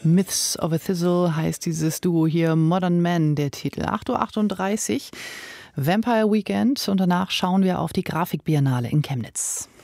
Myths of a Thistle heißt dieses Duo hier, Modern Men der Titel. 8:38 Uhr, Vampire Weekend und danach schauen wir auf die Grafikbiennale in Chemnitz.